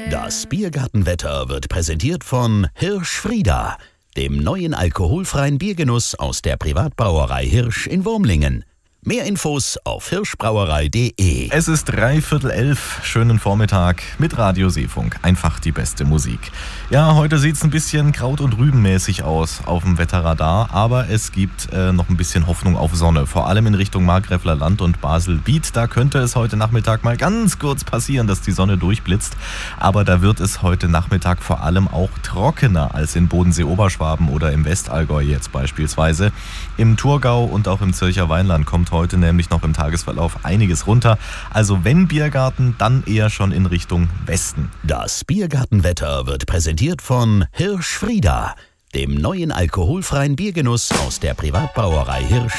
Das Biergartenwetter wird präsentiert von Hirsch-Frieda, dem neuen alkoholfreien Biergenuss aus der Privatbrauerei Hirsch in Wurmlingen. Mehr Infos auf hirschbrauerei.de. Es ist 11:45, schönen Vormittag mit Radio Seefunk. Einfach die beste Musik. Ja, heute sieht es ein bisschen kraut- und rübenmäßig aus auf dem Wetterradar, aber es gibt noch ein bisschen Hoffnung auf Sonne. Vor allem in Richtung Markgräfler Land und Basel-Biet. Da könnte es heute Nachmittag mal ganz kurz passieren, dass die Sonne durchblitzt. Aber da wird es heute Nachmittag vor allem auch trockener als in Bodensee-Oberschwaben oder im Westallgäu jetzt beispielsweise. Im Thurgau und auch im Zürcher Weinland kommt heute nämlich noch im Tagesverlauf einiges runter. Also wenn Biergarten, dann eher schon in Richtung Westen. Das Biergartenwetter wird präsentiert von Hirsch-Frieda, dem neuen alkoholfreien Biergenuss aus der Privatbrauerei Hirsch